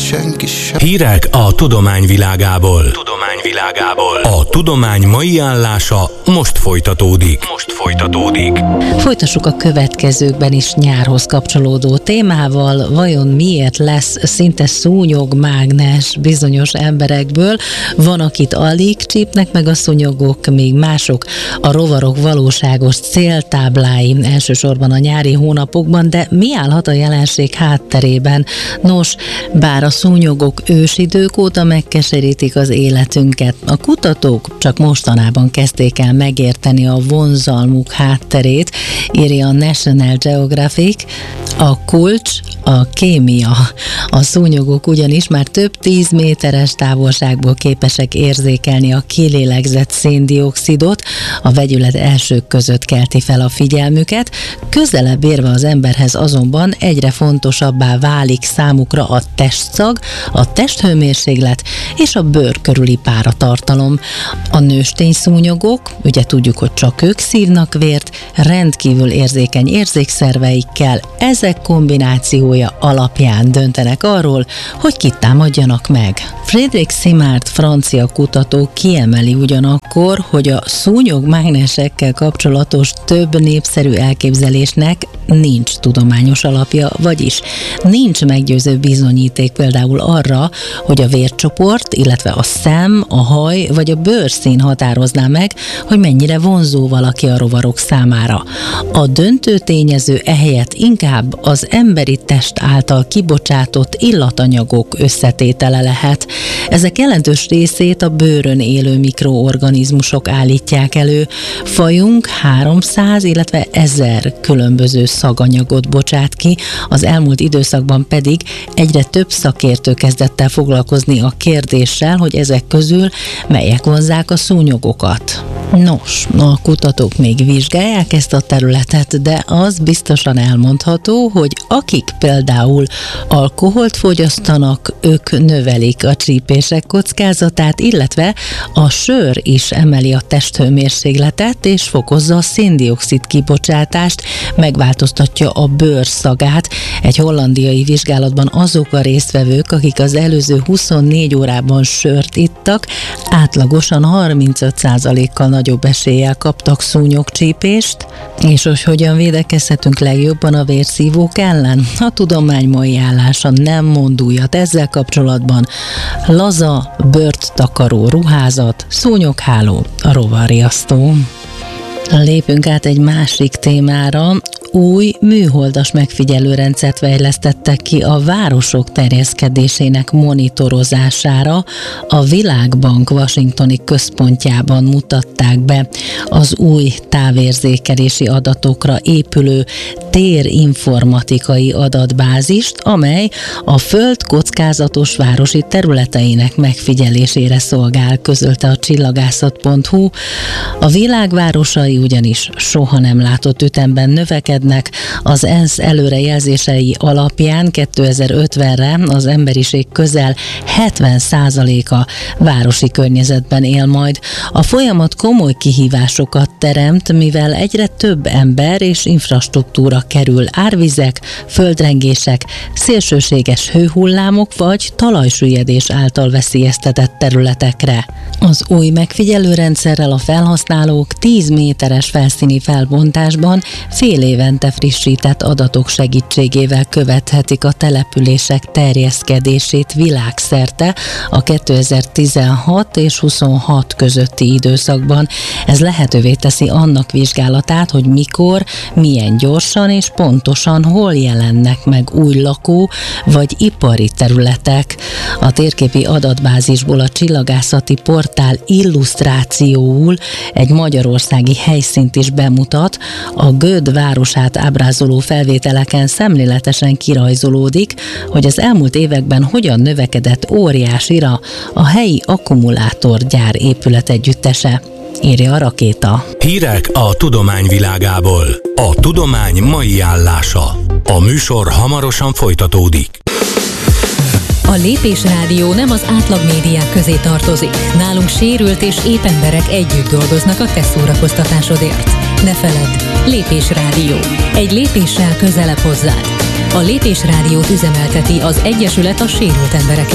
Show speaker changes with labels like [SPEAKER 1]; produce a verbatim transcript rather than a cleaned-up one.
[SPEAKER 1] senki sem.
[SPEAKER 2] Hírek a tudomány világából. Tudomány világából. A tudomány mai állása most folytatódik. Most folytatódik.
[SPEAKER 3] Folytassuk a következőkben is nyárhoz kapcsolódó témával. Vajon miért lesz szinte szúnyogmágnes bizonyos emberekből? Van, akit alig csípnek meg a szúnyogok, míg mások a rovarok valóságos céltáblái, elsősorban a nyári hónapokban, de mi állhat a jelenség hátterében? Nos, bár a szúnyogok ősidők óta megkeserítik az életünket, a kutatók csak mostanában kezdték el megérteni a vonzalmuk hátterét, írja a National Geographic. A kulcs a kémia. A szúnyogok ugyanis már több tíz méteres távolságból képesek érzékelni a kilélegzett széndioxidot, a vegyület elsők között kelti fel a figyelmüket, közelebb érve az emberhez azonban egyre fontosabbá válik számukra a testszag, a testhőmérséklet és a bőr körüli páratartalom. A nőstény szúnyogok, ugye tudjuk, hogy csak ők szívnak vért, rendkívül érzékeny érzékszerveikkel, ezek kombinációja alapján döntenek arról, hogy kit támadjanak meg. Frédéric Simard francia kutató kiemeli ugyanakkor, hogy a szúnyogmágnesekkel kapcsolatos több népszerű elképzelésnek nincs tudományos alapja, vagyis nincs meggyőző bizonyíték például arra, hogy a vércsoport, illetve a szem, a haj vagy a bőrszín határozná meg, hogy mennyire vonzó valaki a rovarok számára. A döntő tényező ehelyett inkább az emberi test által kibocsátott illatanyagok összetétele lehet. Ezek jelentős részét a bőrön élő mikroorganizmusok állítják elő. Fajunk háromszáz, illetve ezer különböző szaganyagot bocsát ki, az elmúlt időszakban pedig egyre több szakértő kezdett el foglalkozni a kérdéssel, hogy ezek közül melyek vonzzák a szúnyogokat. Nos, a kutatók még vizsgálják ezt a területet, de az biztosan elmondható, hogy akik például alkoholt fogyasztanak, ők növelik a csípések kockázatát, illetve a sör is emeli a testhőmérsékletet és fokozza a széndioxid kibocsátást, megváltoztatja a bőr szagát. Egy hollandiai vizsgálatban azok a résztvevők, akik az előző huszonnégy órában sört ittak, átlagosan harmincöt százalékkal nagyobb eséllyel kaptak szúnyogcsípést, és hogy hogyan védekezhetünk legjobban a vérszívók ellen? A tudomány mai állása nem mond újat ezzel kapcsolatban. Laza, bőrt takaró ruházat, szúnyogháló, a rovarriasztó. Lépünk át egy másik témára. Új műholdas megfigyelőrendszert fejlesztettek ki a városok terjeszkedésének monitorozására. A Világbank washingtoni központjában mutatták be az új távérzékelési adatokra épülő térinformatikai adatbázist, amely a Föld kockázatos városi területeinek megfigyelésére szolgál, közölte a csillagászat pont hu. A világvárosai ugyanis soha nem látott ütemben növekednek. Az ENSZ előrejelzései alapján kétezer-ötvenre az emberiség közel hetven százaléka városi környezetben él majd. A folyamat komoly kihívásokat teremt, mivel egyre több ember és infrastruktúra kerül árvizek, földrengések, szélsőséges hőhullámok vagy talajsüllyedés által veszélyeztetett területekre. Az új megfigyelőrendszerrel a felhasználók tíz méteres felszíni felbontásban fél évente frissített adatok segítségével követhetik a települések terjeszkedését világszerte a kétezer-tizenhat és huszonhat közötti időszakban. Ez lehetővé teszi annak vizsgálatát, hogy mikor, milyen gyorsan és pontosan hol jelennek meg új lakó vagy ipari területek. A térképi adatbázisból a csillagászati portál illusztrációul egy magyarországi helyszínt is bemutat. A Göd városát ábrázoló felvételeken szemléletesen kirajzolódik, hogy az elmúlt években hogyan növekedett óriásira a helyi akkumulátorgyár épület együttese, írja a Rakéta.
[SPEAKER 2] Hírek a tudomány világából. A tudomány mai állása. A műsor hamarosan folytatódik.
[SPEAKER 4] A Lépés Rádió nem az átlag médiák közé tartozik. Nálunk sérült és ép emberek együtt dolgoznak a te szórakoztatásodért. Ne feledd, Lépés Rádió. Egy lépéssel közelebb hozzád. A Lépés Rádiót üzemelteti az Egyesület a sérült emberekért.